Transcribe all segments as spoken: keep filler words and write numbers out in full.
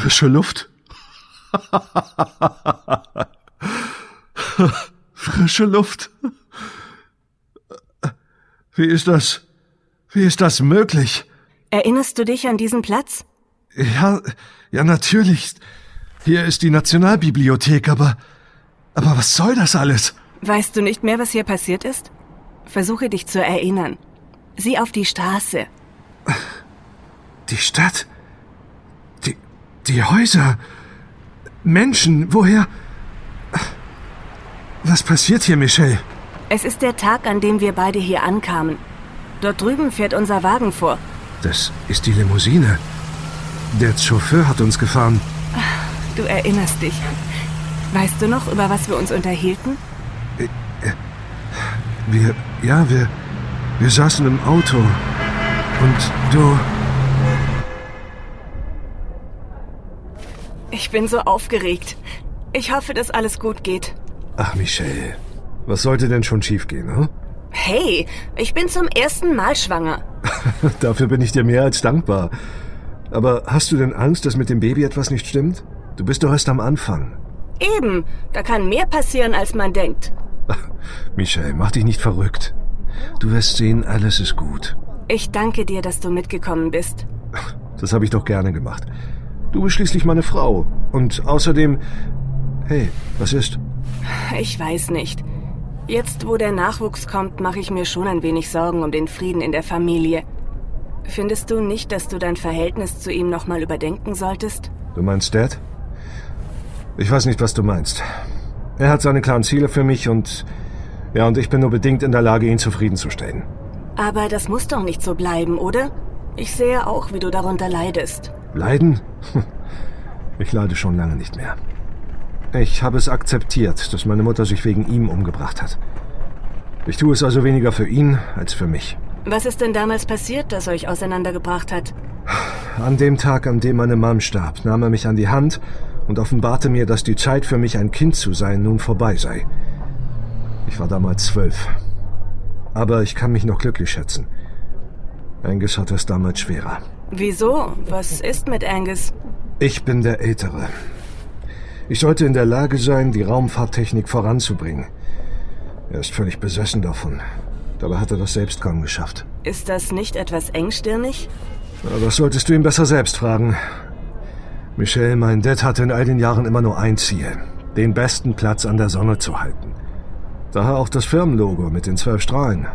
Frische Luft. Frische Luft. Wie ist das? Wie ist das möglich? Erinnerst du dich an diesen Platz? Ja, ja, natürlich. Hier ist die Nationalbibliothek, aber... Aber was soll das alles? Weißt du nicht mehr, was hier passiert ist? Versuche dich zu erinnern. Sieh auf die Straße. Die Stadt? Die... die Häuser? Menschen, woher... Was passiert hier, Michelle? Es ist der Tag, an dem wir beide hier ankamen. Dort drüben fährt unser Wagen vor. Das ist die Limousine. Der Chauffeur hat uns gefahren. Du erinnerst dich. Weißt du noch, über was wir uns unterhielten? Wir, ja, wir, wir saßen im Auto. Und du... Ich bin so aufgeregt. Ich hoffe, dass alles gut geht. Ach, Michelle, was sollte denn schon schiefgehen, hm? Hey, ich bin zum ersten Mal schwanger. Dafür bin ich dir mehr als dankbar. Aber hast du denn Angst, dass mit dem Baby etwas nicht stimmt? Du bist doch erst am Anfang. Eben, da kann mehr passieren, als man denkt. Ach, Michelle, mach dich nicht verrückt. Du wirst sehen, alles ist gut. Ich danke dir, dass du mitgekommen bist. Das habe ich doch gerne gemacht. Du bist schließlich meine Frau. Und außerdem... Hey, was ist? Ich weiß nicht. Jetzt, wo der Nachwuchs kommt, mache ich mir schon ein wenig Sorgen um den Frieden in der Familie. Findest du nicht, dass du dein Verhältnis zu ihm nochmal überdenken solltest? Du meinst Dad? Ich weiß nicht, was du meinst. Er hat seine klaren Ziele für mich und... Ja, und ich bin nur bedingt in der Lage, ihn zufriedenzustellen. Aber das muss doch nicht so bleiben, oder? Ich sehe auch, wie du darunter leidest. Leiden? Ich leide schon lange nicht mehr. Ich habe es akzeptiert, dass meine Mutter sich wegen ihm umgebracht hat. Ich tue es also weniger für ihn als für mich. Was ist denn damals passiert, das euch auseinandergebracht hat? An dem Tag, an dem meine Mom starb, nahm er mich an die Hand und offenbarte mir, dass die Zeit für mich ein Kind zu sein nun vorbei sei. Ich war damals zwölf. Aber ich kann mich noch glücklich schätzen. Angus hatte es damals schwerer. Wieso? Was ist mit Angus? Ich bin der Ältere. Ich sollte in der Lage sein, die Raumfahrttechnik voranzubringen. Er ist völlig besessen davon. Dabei hat er das selbst kaum geschafft. Ist das nicht etwas engstirnig? Na, das solltest du ihn besser selbst fragen. Michelle, mein Dad hatte in all den Jahren immer nur ein Ziel. Den besten Platz an der Sonne zu halten. Daher auch das Firmenlogo mit den zwölf Strahlen.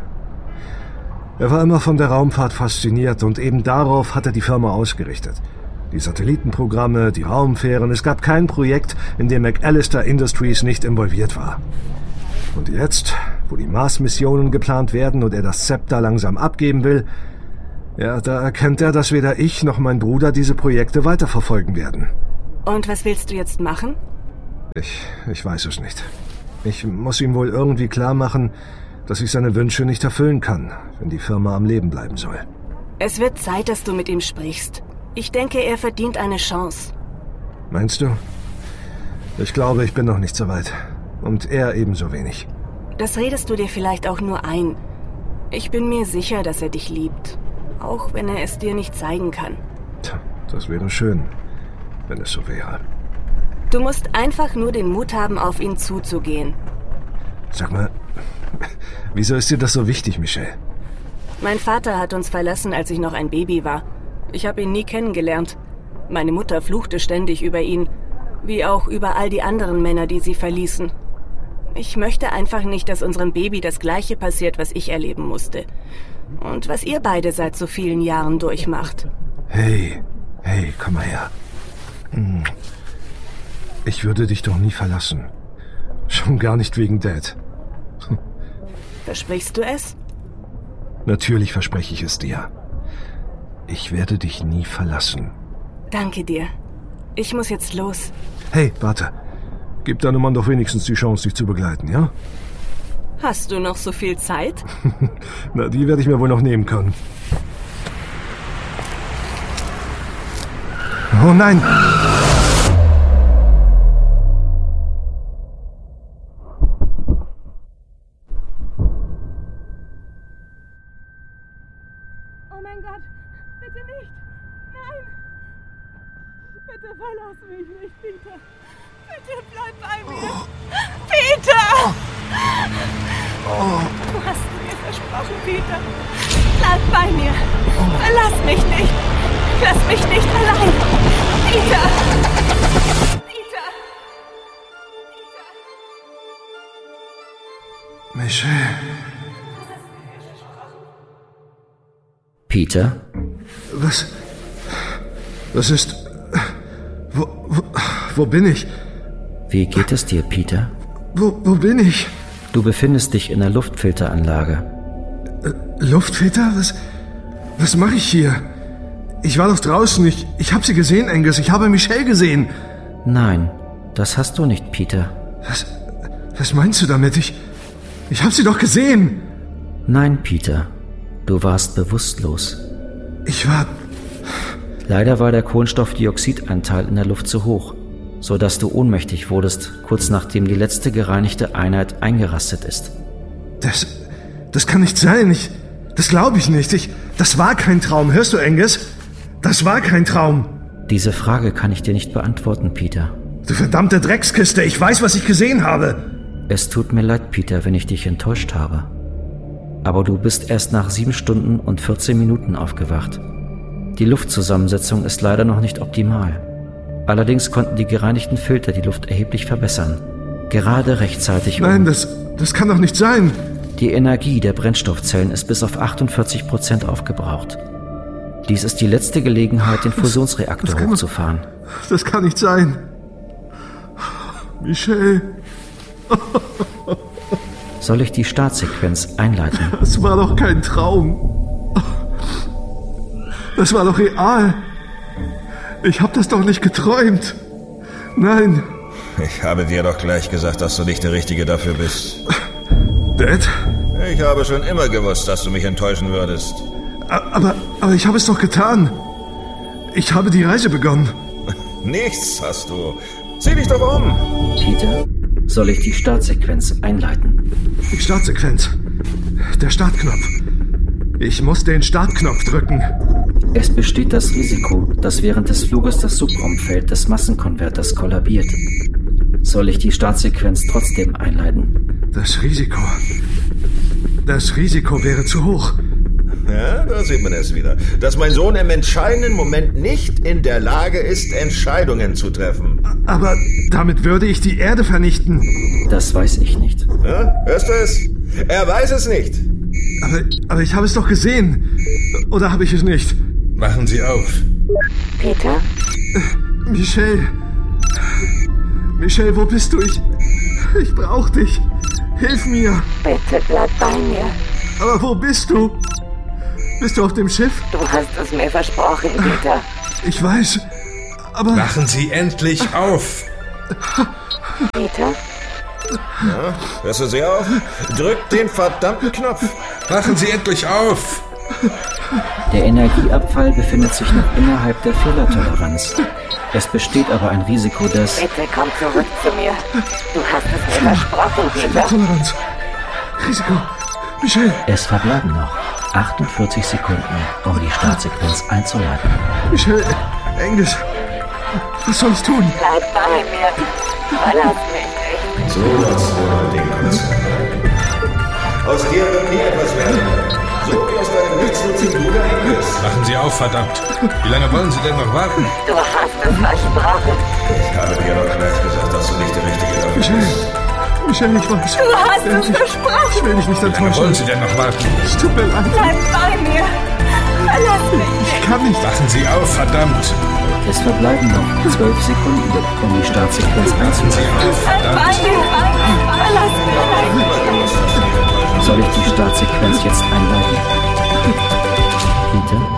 Er war immer von der Raumfahrt fasziniert und eben darauf hat er die Firma ausgerichtet. Die Satellitenprogramme, die Raumfähren, es gab kein Projekt, in dem McAllister Industries nicht involviert war. Und jetzt, wo die Mars-Missionen geplant werden und er das Zepter langsam abgeben will, ja, da erkennt er, dass weder ich noch mein Bruder diese Projekte weiterverfolgen werden. Und was willst du jetzt machen? Ich, ich weiß es nicht. Ich muss ihm wohl irgendwie klar machen, dass ich seine Wünsche nicht erfüllen kann, wenn die Firma am Leben bleiben soll. Es wird Zeit, dass du mit ihm sprichst. Ich denke, er verdient eine Chance. Meinst du? Ich glaube, ich bin noch nicht so weit. Und er ebenso wenig. Das redest du dir vielleicht auch nur ein. Ich bin mir sicher, dass er dich liebt. Auch wenn er es dir nicht zeigen kann. Tja, das wäre schön, wenn es so wäre. Du musst einfach nur den Mut haben, auf ihn zuzugehen. Sag mal, wieso ist dir das so wichtig, Michelle? Mein Vater hat uns verlassen, als ich noch ein Baby war. Ich habe ihn nie kennengelernt. Meine Mutter fluchte ständig über ihn, wie auch über all die anderen Männer, die sie verließen. Ich möchte einfach nicht, dass unserem Baby das Gleiche passiert, was ich erleben musste. Und was ihr beide seit so vielen Jahren durchmacht. Hey, hey, komm mal her. Ich würde dich doch nie verlassen. Schon gar nicht wegen Dad. Versprichst du es? Natürlich verspreche ich es dir. Ich werde dich nie verlassen. Danke dir. Ich muss jetzt los. Hey, warte. Gib deinem Mann doch wenigstens die Chance, dich zu begleiten, ja? Hast du noch so viel Zeit? Na, die werde ich mir wohl noch nehmen können. Oh nein! Oh mein Gott, bitte nicht! Nein! Bitte verlass mich nicht, Peter. Bitte bleib bei mir. Oh. Peter! Oh. Du hast mir versprochen, Peter. Bleib bei mir. Oh. Verlass mich nicht. Lass mich nicht allein. Peter! Peter! Peter! Michelle. Peter? Was? Was ist... Wo, wo, wo bin ich? Wie geht es dir, Peter? Wo, wo bin ich? Du befindest dich in der Luftfilteranlage. Äh, Luftfilter? Was, was mache ich hier? Ich war doch draußen. Ich, ich habe sie gesehen, Angus. Ich habe Michelle gesehen. Nein, das hast du nicht, Peter. Was, was meinst du damit? Ich, ich habe sie doch gesehen. Nein, Peter. Du warst bewusstlos. Ich war... Leider war der Kohlenstoffdioxidanteil in der Luft zu hoch, so dass du ohnmächtig wurdest, kurz nachdem die letzte gereinigte Einheit eingerastet ist. Das... das kann nicht sein. Ich... das glaube ich nicht. Ich... das war kein Traum. Hörst du, Angus? Das war kein Traum. Diese Frage kann ich dir nicht beantworten, Peter. Du verdammte Dreckskiste. Ich weiß, was ich gesehen habe. Es tut mir leid, Peter, wenn ich dich enttäuscht habe. Aber du bist erst nach sieben Stunden und vierzehn Minuten aufgewacht. Die Luftzusammensetzung ist leider noch nicht optimal. Allerdings konnten die gereinigten Filter die Luft erheblich verbessern. Gerade rechtzeitig. Nein, das, das kann doch nicht sein. Die Energie der Brennstoffzellen ist bis auf achtundvierzig Prozent aufgebraucht. Dies ist die letzte Gelegenheit, den Fusionsreaktor das, das hochzufahren. Das kann nicht sein. Michelle. Soll ich die Startsequenz einleiten? Das war doch kein Traum. Das war doch real. Ich habe das doch nicht geträumt. Nein. Ich habe dir doch gleich gesagt, dass du nicht der Richtige dafür bist. Dad? Ich habe schon immer gewusst, dass du mich enttäuschen würdest. Aber, aber ich habe es doch getan. Ich habe die Reise begonnen. Nichts hast du. Sieh dich doch um. Peter, soll ich die Startsequenz einleiten? Die Startsequenz. Der Startknopf. Ich muss den Startknopf drücken. Es besteht das Risiko, dass während des Fluges das Subraumfeld des Massenkonverters kollabiert. Soll ich die Startsequenz trotzdem einleiten? Das Risiko... Das Risiko wäre zu hoch. Ja, da sieht man es wieder. Dass mein Sohn im entscheidenden Moment nicht in der Lage ist, Entscheidungen zu treffen. Aber damit würde ich die Erde vernichten. Das weiß ich nicht. Ja, hörst du es? Er weiß es nicht. Aber, aber ich habe es doch gesehen. Oder habe ich es nicht? Machen Sie auf. Peter? Äh, Michelle. Michelle, wo bist du? Ich, ich brauche dich. Hilf mir. Bitte bleib bei mir. Aber wo bist du? Bist du auf dem Schiff? Du hast es mir versprochen, Peter. Ich weiß, aber... Machen Sie endlich auf. Peter? Ja, hörst du sie auf? Drück den verdammten Knopf. Machen Sie endlich auf. Der Energieabfall befindet sich noch innerhalb der Fehlertoleranz. Es besteht aber ein Risiko, dass... Bitte komm zurück zu mir. Du hast es mir versprochen, Peter. Toleranz. Risiko. Michelle. Es verbleiben noch achtundvierzig Sekunden, um die Startsequenz einzuleiten. Michelle. Angus. Was soll ich tun? Bleib bei mir. Verlass mich nicht. So was wohl den Konzert. Aus dir wird nie etwas werden. So wie aus deinem nichtsnutzigen Bruder Angus. Machen Sie auf, verdammt. Wie lange wollen Sie denn noch warten? Du hast es versprochen. Ich habe dir doch gleich gesagt, dass du nicht der Richtige dafür Michelle. bist. Michelle, ich weiß. Du hast es ich, versprochen. Ich will dich nicht Wie lange enttäuschen. wollen Sie denn noch warten? Es tut mir leid. Bleib bei mir. Verlass mich Ich nicht. kann nicht. Wachen Sie auf, verdammt. Es verbleiben noch zwölf Sekunden, um die Startsequenz Wachen Sie einzuleiten. auf, Bleib bei verdammt. mir. Verlass mich nicht. Soll ich die Startsequenz jetzt einleiten? Peter?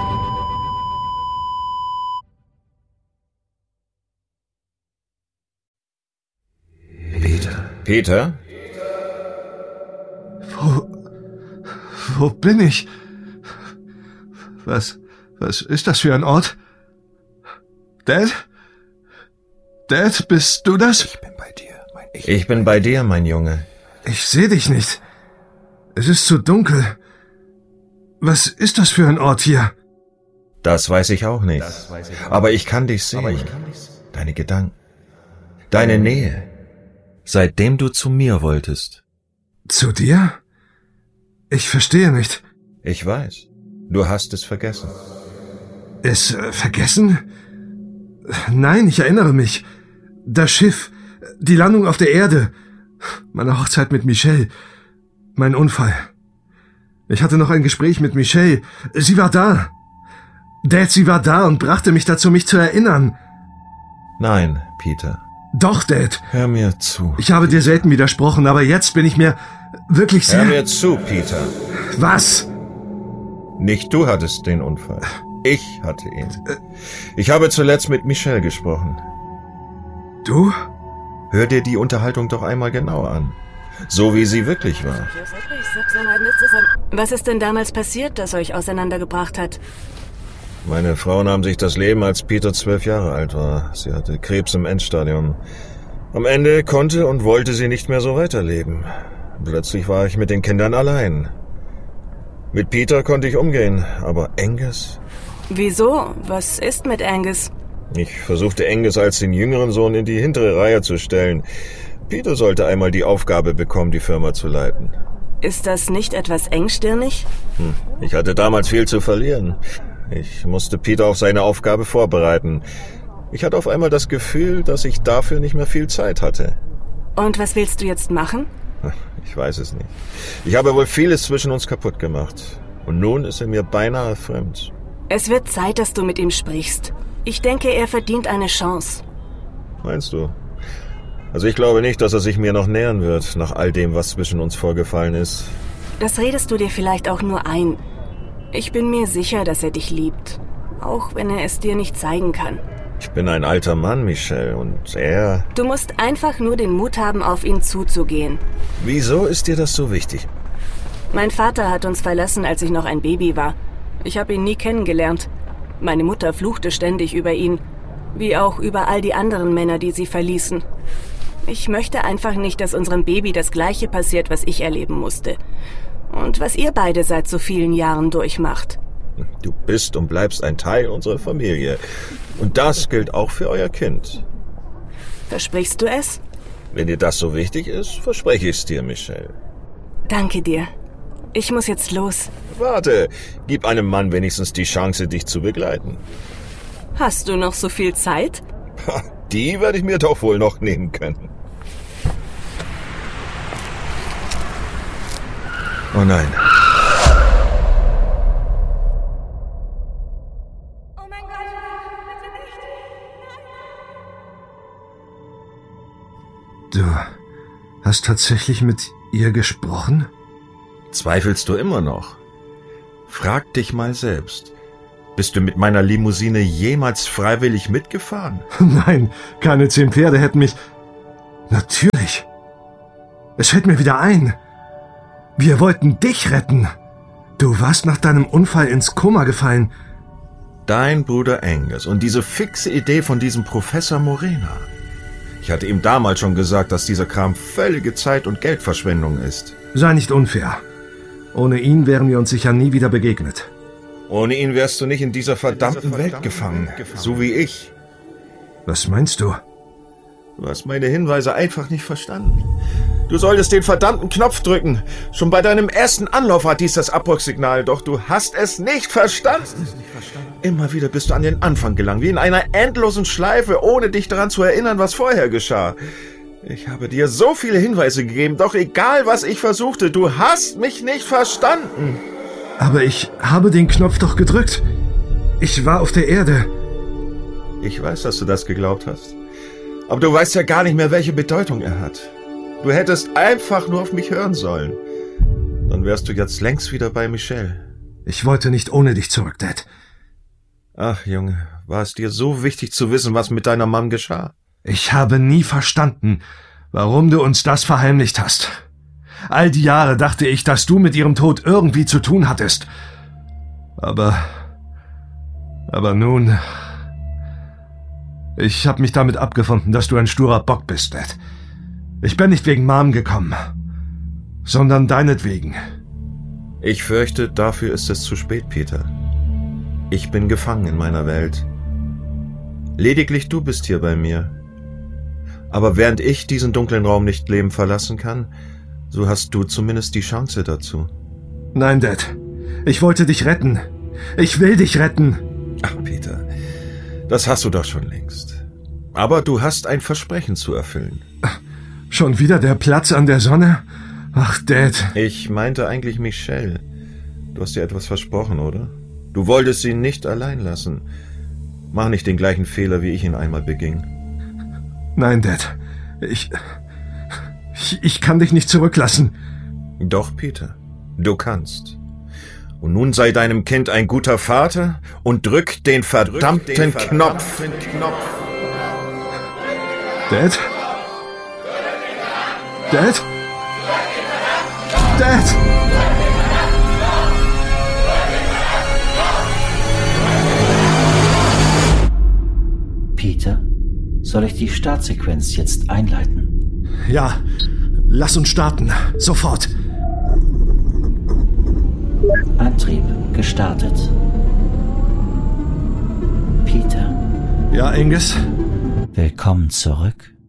Peter. Peter? Wo... Wo bin ich? Was... Was ist das für ein Ort? Dad? Dad, bist du das? Ich bin bei dir, mein Ich. Ich bin bei dir, mein Junge. Ich sehe dich nicht. Es ist zu dunkel. Was ist das für ein Ort hier? Das weiß ich auch nicht. Aber ich kann dich sehen. Deine Gedanken. Deine Nähe. Seitdem du zu mir wolltest. Zu dir? Ich verstehe nicht. Ich weiß. Du hast es vergessen. Es äh, vergessen? Nein, ich erinnere mich. Das Schiff, die Landung auf der Erde, meine Hochzeit mit Michelle, mein Unfall. Ich hatte noch ein Gespräch mit Michelle. Sie war da. Dad, sie war da und brachte mich dazu, mich zu erinnern. Nein, Peter. Doch, Dad. Hör mir zu. Ich habe dir selten widersprochen, aber jetzt bin ich mir wirklich sehr... Hör mir zu, Peter. Was? Nicht du hattest den Unfall. Ich hatte ihn. Ich habe zuletzt mit Michelle gesprochen. Du? Hör dir die Unterhaltung doch einmal genau an. So wie sie wirklich war. Was ist denn damals passiert, das euch auseinandergebracht hat? Meine Frau nahm sich das Leben, als Peter zwölf Jahre alt war. Sie hatte Krebs im Endstadium. Am Ende konnte und wollte sie nicht mehr so weiterleben. Plötzlich war ich mit den Kindern allein. Mit Peter konnte ich umgehen, aber Angus? Wieso? Was ist mit Angus? Ich versuchte Angus als den jüngeren Sohn in die hintere Reihe zu stellen. Peter sollte einmal die Aufgabe bekommen, die Firma zu leiten. Ist das nicht etwas engstirnig? Hm. Ich hatte damals viel zu verlieren. Ich musste Peter auf seine Aufgabe vorbereiten. Ich hatte auf einmal das Gefühl, dass ich dafür nicht mehr viel Zeit hatte. Und was willst du jetzt machen? Ich weiß es nicht. Ich habe wohl vieles zwischen uns kaputt gemacht. Und nun ist er mir beinahe fremd. Es wird Zeit, dass du mit ihm sprichst. Ich denke, er verdient eine Chance. Meinst du? Also ich glaube nicht, dass er sich mir noch nähern wird, nach all dem, was zwischen uns vorgefallen ist. Das redest du dir vielleicht auch nur ein. Ich bin mir sicher, dass er dich liebt. Auch wenn er es dir nicht zeigen kann. Ich bin ein alter Mann, Michelle, und er... Du musst einfach nur den Mut haben, auf ihn zuzugehen. Wieso ist dir das so wichtig? Mein Vater hat uns verlassen, als ich noch ein Baby war. Ich habe ihn nie kennengelernt. Meine Mutter fluchte ständig über ihn. Wie auch über all die anderen Männer, die sie verließen. Ich möchte einfach nicht, dass unserem Baby das Gleiche passiert, was ich erleben musste. Und was ihr beide seit so vielen Jahren durchmacht. Du bist und bleibst ein Teil unserer Familie. Und das gilt auch für euer Kind. Versprichst du es? Wenn dir das so wichtig ist, verspreche ich es dir, Michelle. Danke dir. Ich muss jetzt los. Warte, gib einem Mann wenigstens die Chance, dich zu begleiten. Hast du noch so viel Zeit? Die werde ich mir doch wohl noch nehmen können. Oh nein. Oh mein Gott, bitte nicht. Du hast tatsächlich mit ihr gesprochen? Zweifelst du immer noch? Frag dich mal selbst. Bist du mit meiner Limousine jemals freiwillig mitgefahren? Nein, keine zehn Pferde hätten mich... Natürlich. Es fällt mir wieder ein. Wir wollten dich retten. Du warst nach deinem Unfall ins Koma gefallen. Dein Bruder Angus und diese fixe Idee von diesem Professor Morena. Ich hatte ihm damals schon gesagt, dass dieser Kram völlige Zeit- und Geldverschwendung ist. Sei nicht unfair. Ohne ihn wären wir uns sicher nie wieder begegnet. Ohne ihn wärst du nicht in dieser verdammten Welt gefangen, so wie ich. Was meinst du? Du hast meine Hinweise einfach nicht verstanden. Du solltest den verdammten Knopf drücken. Schon bei deinem ersten Anlauf war dies das Abbruchsignal, doch du hast es nicht verstanden. Immer wieder bist du an den Anfang gelangt, wie in einer endlosen Schleife, ohne dich daran zu erinnern, was vorher geschah. Ich habe dir so viele Hinweise gegeben, doch egal, was ich versuchte, du hast mich nicht verstanden. Aber ich habe den Knopf doch gedrückt. Ich war auf der Erde. Ich weiß, dass du das geglaubt hast. Aber du weißt ja gar nicht mehr, welche Bedeutung er hat. Du hättest einfach nur auf mich hören sollen. Dann wärst du jetzt längst wieder bei Michelle. Ich wollte nicht ohne dich zurück, Dad. Ach, Junge, war es dir so wichtig zu wissen, was mit deiner Mom geschah? Ich habe nie verstanden, warum du uns das verheimlicht hast. All die Jahre dachte ich, dass du mit ihrem Tod irgendwie zu tun hattest. Aber... Aber nun... Ich habe mich damit abgefunden, dass du ein sturer Bock bist, Dad. Ich bin nicht wegen Mom gekommen, sondern deinetwegen. Ich fürchte, dafür ist es zu spät, Peter. Ich bin gefangen in meiner Welt. Lediglich du bist hier bei mir. Aber während ich diesen dunklen Raum nicht lebend verlassen kann, so hast du zumindest die Chance dazu. Nein, Dad. Ich wollte dich retten. Ich will dich retten. Ach, Peter, das hast du doch schon längst. Aber du hast ein Versprechen zu erfüllen. Schon wieder der Platz an der Sonne? Ach, Dad. Ich meinte eigentlich Michelle. Du hast dir etwas versprochen, oder? Du wolltest sie nicht allein lassen. Mach nicht den gleichen Fehler, wie ich ihn einmal beging. Nein, Dad. Ich, ich... Ich kann dich nicht zurücklassen. Doch, Peter. Du kannst. Und nun sei deinem Kind ein guter Vater und drück den verdammten, drück den Knopf. verdammten Knopf. Dad? Dad? Dad! Peter, soll ich die Startsequenz jetzt einleiten? Ja, lass uns starten. Sofort. Antrieb gestartet. Peter. Ja, Angus? Willkommen zurück.